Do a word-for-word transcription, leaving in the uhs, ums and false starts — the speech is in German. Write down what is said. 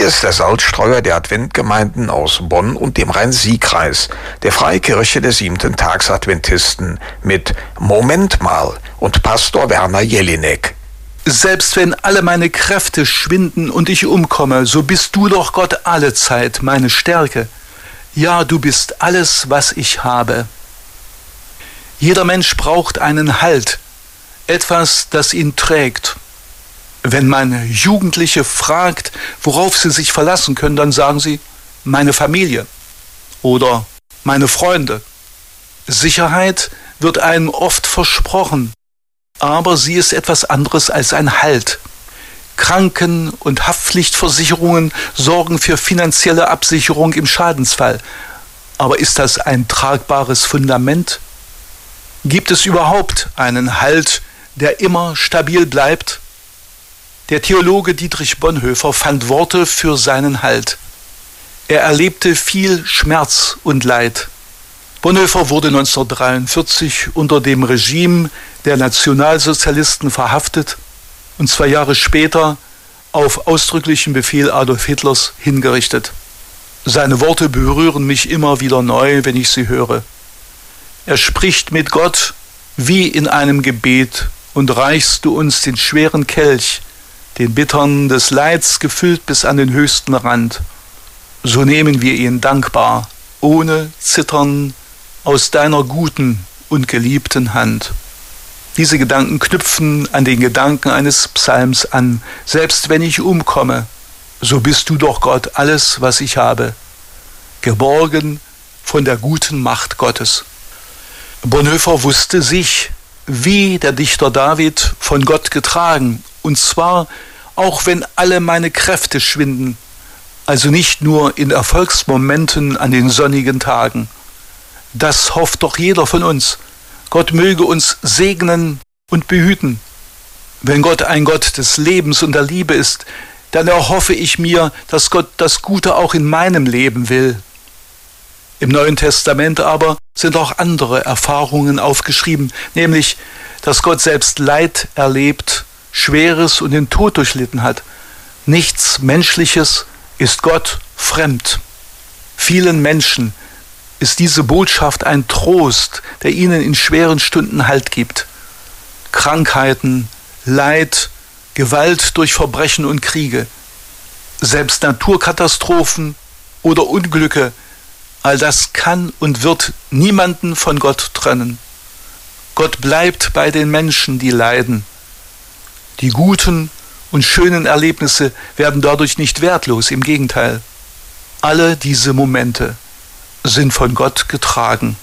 Hier ist der Salzstreuer der Adventgemeinden aus Bonn und dem Rhein-Sieg-Kreis, der Freikirche der siebenten Tags Adventisten mit Moment mal und Pastor Werner Jelinek. Selbst wenn alle meine Kräfte schwinden und ich umkomme, so bist du doch Gott allezeit meine Stärke. Ja, du bist alles, was ich habe. Jeder Mensch braucht einen Halt, etwas, das ihn trägt. Wenn man Jugendliche fragt, worauf sie sich verlassen können, dann sagen sie, meine Familie oder meine Freunde. Sicherheit wird einem oft versprochen, aber sie ist etwas anderes als ein Halt. Kranken- und Haftpflichtversicherungen sorgen für finanzielle Absicherung im Schadensfall. Aber ist das ein tragbares Fundament? Gibt es überhaupt einen Halt, der immer stabil bleibt? Der Theologe Dietrich Bonhoeffer fand Worte für seinen Halt. Er erlebte viel Schmerz und Leid. Bonhoeffer wurde neunzehnhundertdreiundvierzig unter dem Regime der Nationalsozialisten verhaftet und zwei Jahre später auf ausdrücklichen Befehl Adolf Hitlers hingerichtet. Seine Worte berühren mich immer wieder neu, wenn ich sie höre. Er spricht mit Gott wie in einem Gebet: und reichst du uns den schweren Kelch, den bittern des Leids gefüllt bis an den höchsten Rand, so nehmen wir ihn dankbar, ohne Zittern, aus deiner guten und geliebten Hand. Diese Gedanken knüpfen an den Gedanken eines Psalms an. Selbst wenn ich umkomme, so bist du doch Gott alles, was ich habe, geborgen von der guten Macht Gottes. Bonhoeffer wusste sich, wie der Dichter David, von Gott getragen, und zwar auch wenn alle meine Kräfte schwinden, also nicht nur in Erfolgsmomenten an den sonnigen Tagen. Das hofft doch jeder von uns. Gott möge uns segnen und behüten. Wenn Gott ein Gott des Lebens und der Liebe ist, dann erhoffe ich mir, dass Gott das Gute auch in meinem Leben will. Im Neuen Testament aber sind auch andere Erfahrungen aufgeschrieben, nämlich, dass Gott selbst Leid erlebt, Schweres und den Tod durchlitten hat. Nichts Menschliches ist Gott fremd. Vielen Menschen ist diese Botschaft ein Trost, der ihnen in schweren Stunden Halt gibt. Krankheiten, Leid, Gewalt durch Verbrechen und Kriege, selbst Naturkatastrophen oder Unglücke, all das kann und wird niemanden von Gott trennen. Gott bleibt bei den Menschen, die leiden. Die guten und schönen Erlebnisse werden dadurch nicht wertlos, im Gegenteil. Alle diese Momente sind von Gott getragen.